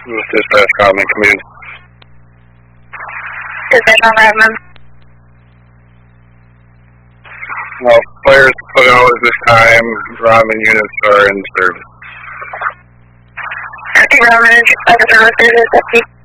This dispatch Rodman, come in. Dispatch on Rodman. Well, fires put out at this time. Rodman units are in service. Okay, Rodman, service is 50.